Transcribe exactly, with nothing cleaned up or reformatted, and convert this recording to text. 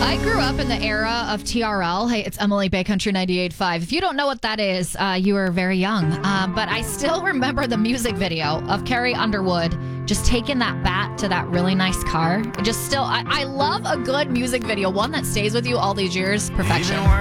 I grew up in the era of T R L. Hey, it's Emily Bay Country ninety-eight point five. If you don't know what that is, uh, you are very young. Uh, but I still remember the music video of Carrie Underwood just taking that bat to that really nice car. It just still, I, I love a good music video, one that stays with you all these years. Perfection.